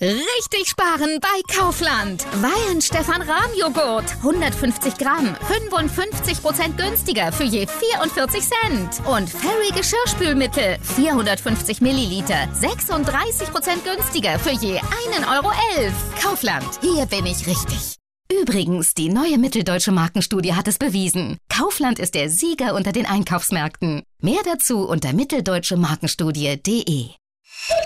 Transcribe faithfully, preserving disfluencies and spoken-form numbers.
Richtig sparen bei Kaufland. Weihen Stefan Rahm Joghurt. hundertfünfzig Gramm. fünfundfünfzig Prozent günstiger für je vierundvierzig Cent. Und Fairy Geschirrspülmittel. vierhundertfünfzig Milliliter. sechsunddreißig Prozent günstiger für je einen Euro elf. Kaufland. Hier bin ich richtig. Übrigens, die neue Mitteldeutsche Markenstudie hat es bewiesen. Kaufland ist der Sieger unter den Einkaufsmärkten. Mehr dazu unter mitteldeutsche markenstudie punkt de.